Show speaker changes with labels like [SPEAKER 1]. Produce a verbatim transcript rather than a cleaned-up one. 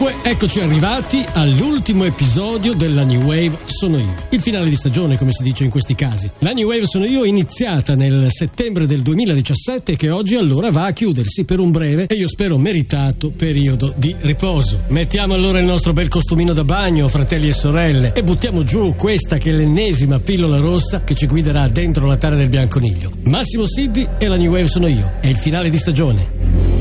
[SPEAKER 1] Dunque, eccoci arrivati all'ultimo episodio della New Wave Sono Io. Il finale di stagione, come si dice in questi casi. La New Wave Sono Io è iniziata nel settembre del duemiladiciassette, che oggi allora va a chiudersi per un breve e io spero meritato periodo di riposo. Mettiamo allora il nostro bel costumino da bagno, fratelli e sorelle, e buttiamo giù questa che è l'ennesima pillola rossa che ci guiderà dentro la tana del Bianconiglio. Massimo Siddi e la New Wave Sono Io. È il finale di stagione.